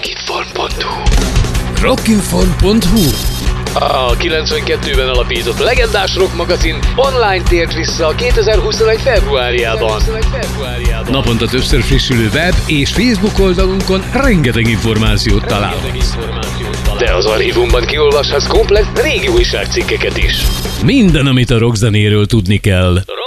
Rockinform.hu. Rockinform.hu. A 92-ben alapított legendás rock magazin online tért vissza a 2021 februárjában. Naponta többször frissülő web és Facebook oldalunkon rengeteg információt találhatsz. De az archívumban kiolvashatsz komplett régi újságcikkeket is. Minden, amit a rockzenéről tudni kell.